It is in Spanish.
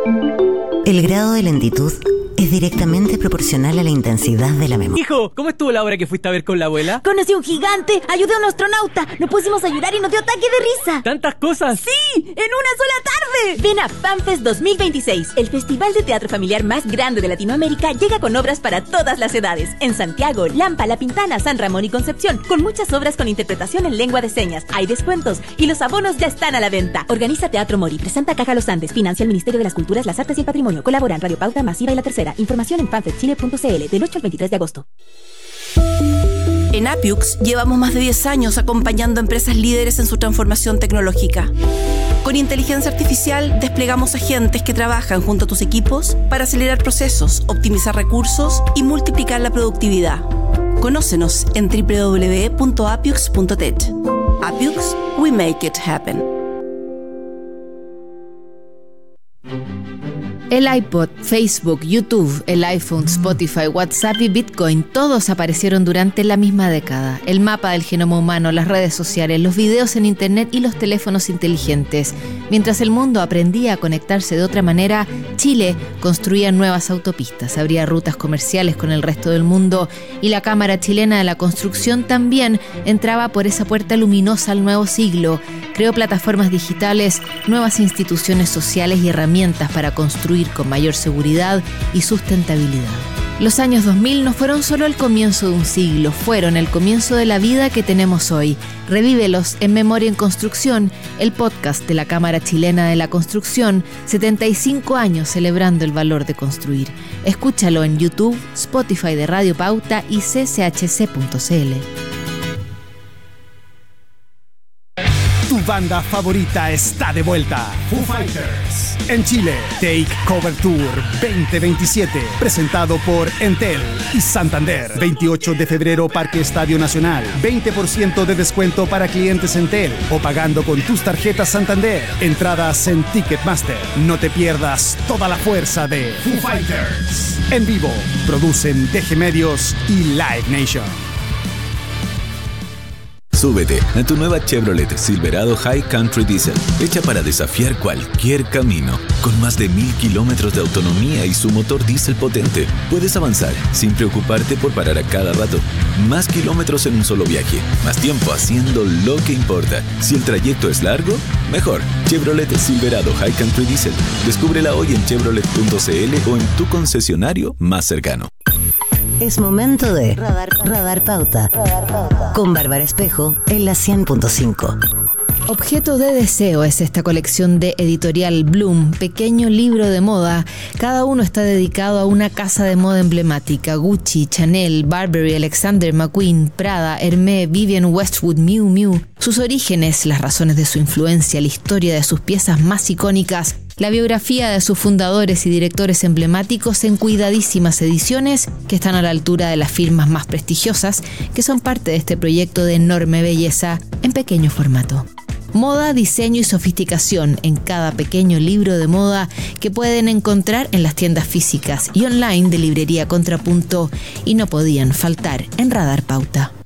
El grado de lentitud es directamente proporcional a la intensidad de la memoria. Hijo, ¿cómo estuvo la obra que fuiste a ver con la abuela? Conocí a un gigante, ayudé a un astronauta, nos pusimos a llorar y nos dio ataque de risa. ¿Tantas cosas? ¡Sí! ¡En una sola tarde! Ven a FanFest 2026, el festival de teatro familiar más grande de Latinoamérica llega con obras para todas las edades. En Santiago, Lampa, La Pintana, San Ramón y Concepción, con muchas obras con interpretación en lengua de señas. Hay descuentos y los abonos ya están a la venta. Organiza Teatro Mori, presenta Caja Los Andes, financia el Ministerio de las Culturas, las Artes y el Patrimonio. Colaboran Radio Pauta, Masiva y La Tercera. Información en fanfestchile.cl del 8 al 23 de agosto. En Appiux llevamos más de 10 años acompañando a empresas líderes en su transformación tecnológica. Con inteligencia artificial desplegamos agentes que trabajan junto a tus equipos para acelerar procesos, optimizar recursos y multiplicar la productividad. Conócenos en www.appiux.tech. Appiux, we make it happen. El iPod, Facebook, YouTube, el iPhone, Spotify, WhatsApp y Bitcoin, todos aparecieron durante la misma década. El mapa del genoma humano, las redes sociales, los videos en Internet y los teléfonos inteligentes. Mientras el mundo aprendía a conectarse de otra manera, Chile construía nuevas autopistas, abría rutas comerciales con el resto del mundo y la Cámara Chilena de la Construcción también entraba por esa puerta luminosa al nuevo siglo. Creó plataformas digitales, nuevas instituciones sociales y herramientas para construir con mayor seguridad y sustentabilidad. Los años 2000 no fueron solo el comienzo de un siglo, fueron el comienzo de la vida que tenemos hoy. Revívelos en Memoria en Construcción, el podcast de la Cámara Chilena de la Construcción, 75 años celebrando el valor de construir. Escúchalo en YouTube, Spotify de Radio Pauta y cchc.cl. Tu banda favorita está de vuelta. Foo Fighters. En Chile, Take Cover Tour 2027. Presentado por Entel y Santander. 28 de febrero, Parque Estadio Nacional. 20% de descuento para clientes Entel o pagando con tus tarjetas Santander. Entradas en Ticketmaster. No te pierdas toda la fuerza de Foo Fighters. En vivo, producen DG Medios y Live Nation. Súbete a tu nueva Chevrolet Silverado High Country Diesel, hecha para desafiar cualquier camino. Con más de 1000 kilómetros de autonomía y su motor diésel potente, puedes avanzar sin preocuparte por parar a cada rato. Más kilómetros en un solo viaje, más tiempo haciendo lo que importa. Si el trayecto es largo, mejor. Chevrolet Silverado High Country Diesel. Descúbrela hoy en chevrolet.cl o en tu concesionario más cercano. Es momento de Radar Pauta. Con Bárbara Espejo en la 100.5. Objeto de deseo es esta colección de Editorial Bloom, pequeño libro de moda. Cada uno está dedicado a una casa de moda emblemática: Gucci, Chanel, Burberry, Alexander McQueen, Prada, Hermès, Vivienne Westwood, Miu Miu. Sus orígenes, las razones de su influencia, la historia de sus piezas más icónicas, la biografía de sus fundadores y directores emblemáticos en cuidadísimas ediciones que están a la altura de las firmas más prestigiosas que son parte de este proyecto de enorme belleza en pequeño formato. Moda, diseño y sofisticación en cada pequeño libro de moda que pueden encontrar en las tiendas físicas y online de Librería Contrapunto y no podían faltar en Radar Pauta.